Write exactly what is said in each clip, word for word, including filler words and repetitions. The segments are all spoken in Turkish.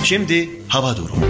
Şimdi hava durumu.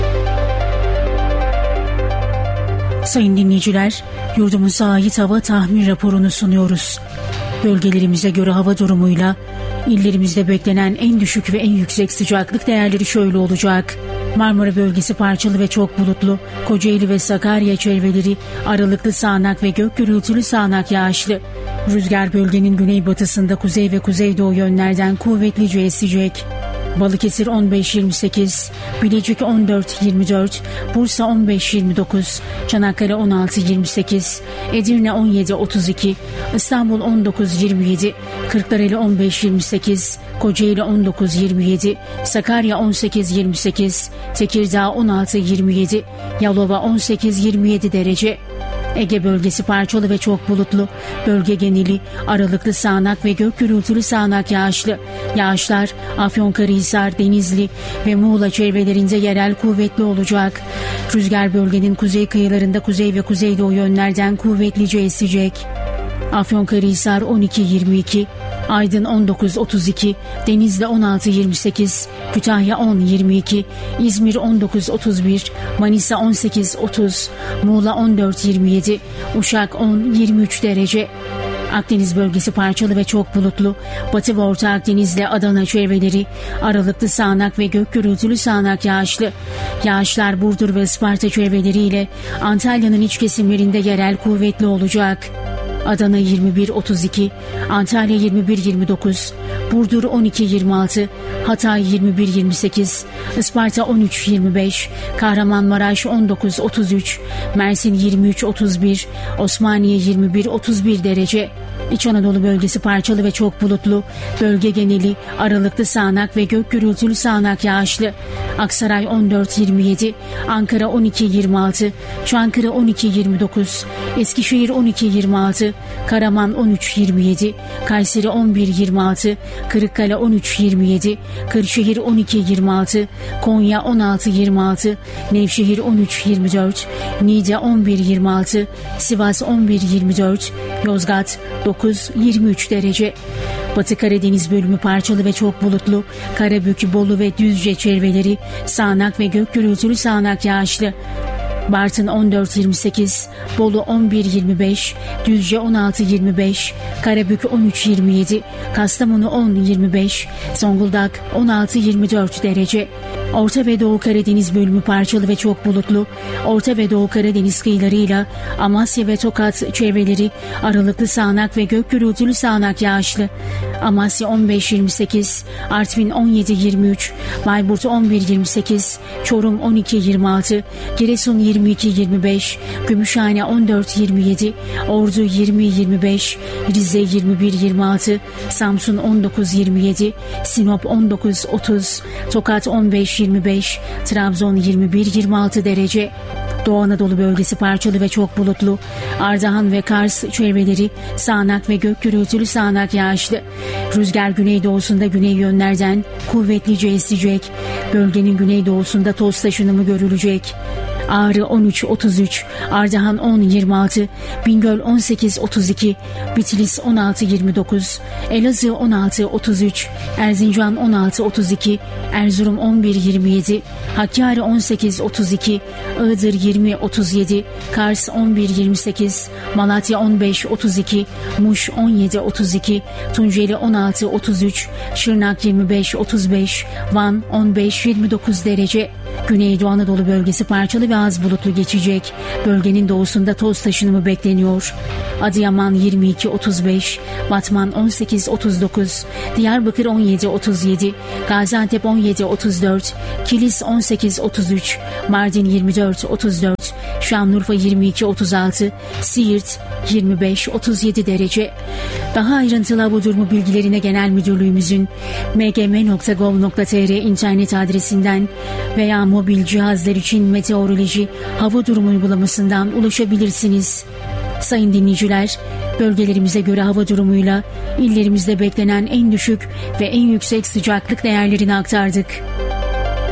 Sayın dinleyiciler, yurdumuza ait hava tahmin raporunu sunuyoruz. Bölgelerimize göre hava durumuyla illerimizde beklenen en düşük ve en yüksek sıcaklık değerleri şöyle olacak. Marmara bölgesi parçalı ve çok bulutlu, Kocaeli ve Sakarya çevreleri aralıklı sağanak ve gök gürültülü sağanak yağışlı. Rüzgar bölgenin güneybatısında kuzey ve kuzeydoğu yönlerden kuvvetlice esecek. Balıkesir on beş yirmi sekiz, Bilecik on dört yirmi dört, Bursa on beş yirmi dokuz, Çanakkale on altı yirmi sekiz, Edirne on yedi otuz iki, İstanbul on dokuz yirmi yedi, Kırklareli on beş yirmi sekiz, Kocaeli on dokuz yirmi yedi, Sakarya on sekiz yirmi sekiz, Tekirdağ on altı yirmi yedi, Yalova on sekiz yirmi yedi derece. Ege bölgesi parçalı ve çok bulutlu. Bölge geneli aralıklı sağanak ve gök gürültülü sağanak yağışlı. Yağışlar Afyonkarahisar, Denizli ve Muğla çevrelerinde yerel kuvvetli olacak. Rüzgar bölgenin kuzey kıyılarında kuzey ve kuzeydoğu yönlerden kuvvetlice esecek. Afyonkarahisar on iki yirmi iki, Aydın on dokuz otuz iki, Denizli on altı yirmi sekiz, Kütahya on yirmi iki, İzmir on dokuz otuz bir, Manisa on sekiz otuz, Muğla on dört yirmi yedi, Uşak on yirmi üç derece. Akdeniz bölgesi parçalı ve çok bulutlu. Batı ve Orta Akdeniz'le Adana çevreleri aralıklı sağanak ve gök gürültülü sağanak yağışlı. Yağışlar Burdur ve Isparta çevreleriyle Antalya'nın iç kesimlerinde yerel kuvvetli olacak. Adana yirmi bir otuz iki, Antalya yirmi bir yirmi dokuz, Burdur on iki yirmi altı, Hatay yirmi bir yirmi sekiz, Isparta on üç yirmi beş, Kahramanmaraş on dokuz otuz üç, Mersin yirmi üç otuz bir, Osmaniye yirmi bir otuz bir derece. İç Anadolu bölgesi parçalı ve çok bulutlu. Bölge geneli aralıklı sağanak ve gök gürültülü sağanak yağışlı. Aksaray on dört yirmi yedi, Ankara on iki yirmi altı, Çankırı on iki yirmi dokuz, Eskişehir on iki yirmi altı, Karaman on üç yirmi yedi, Kayseri on bir yirmi altı, Kırıkkale on üç yirmi yedi, Kırşehir on iki yirmi altı, Konya on altı yirmi altı, Nevşehir on üç yirmi dört, Niğde on bir yirmi altı, Sivas on bir yirmi dört, Yozgat dokuz yirmi üç derece. Batı Karadeniz bölümü parçalı ve çok bulutlu. Karabük, Bolu ve Düzce çevreleri sağanak ve gök gürültülü sağanak yağışlı. Bartın on dört yirmi sekiz, Bolu on bir yirmi beş, Düzce on altı yirmi beş, Karabük on üç yirmi yedi, Kastamonu on yirmi beş, Zonguldak on altı yirmi dört derece. Orta ve Doğu Karadeniz bölümü parçalı ve çok bulutlu. Orta ve Doğu Karadeniz kıyılarıyla Amasya ve Tokat çevreleri aralıklı sağanak ve gök gürültülü sağanak yağışlı. Amasya on beş yirmi sekiz, Artvin on yedi yirmi üç, Bayburt on bir yirmi sekiz, Çorum on iki yirmi altı, Giresun yirmi iki yirmi beş, Gümüşhane on dört yirmi yedi, Ordu yirmi yirmi beş, Rize yirmi bir yirmi altı, Samsun on dokuz yirmi yedi, Sinop on dokuz otuz, Tokat on beş yirmi beş, Trabzon yirmi bir yirmi altı derece. Doğu Anadolu bölgesi parçalı ve çok bulutlu. Ardahan ve Kars çevreleri sağanak ve gök gürültülü sağanak yağışlı. Rüzgar güneydoğusunda güney yönlerden kuvvetlice esecek. Bölgenin güneydoğusunda toz taşınımı görülecek. Ağrı on üç otuz üç, Ardahan on yirmi altı, Bingöl on sekiz otuz iki, Bitlis on altı yirmi dokuz, Elazığ on altı otuz üç, Erzincan on altı otuz iki, Erzurum on bir yirmi yedi, Hakkari on sekiz otuz iki, Iğdır yirmi otuz yedi, Kars on bir yirmi sekiz, Malatya on beş otuz iki, Muş on yedi otuz iki, Tunceli on altı otuz üç, Şırnak yirmi beş otuz beş, Van on beş yirmi dokuz derece. Güneydoğu Anadolu bölgesi parçalı ve az bulutlu geçecek. Bölgenin doğusunda toz taşınımı bekleniyor. Adıyaman yirmi iki otuz beş, Batman on sekiz otuz dokuz, Diyarbakır on yedi otuz yedi, Gaziantep on yedi otuz dört, Kilis on sekiz otuz üç, Mardin yirmi dört otuz dört, Şanlıurfa yirmi iki otuz altı, Siirt yirmi beş otuz yedi derece. Daha ayrıntılı hava durumu bilgilerine Genel Müdürlüğümüzün m g m nokta gov nokta t r internet adresinden veya mobil cihazlar için meteoroloji hava durumu uygulamasından ulaşabilirsiniz. Sayın dinleyiciler, bölgelerimize göre hava durumuyla illerimizde beklenen en düşük ve en yüksek sıcaklık değerlerini aktardık.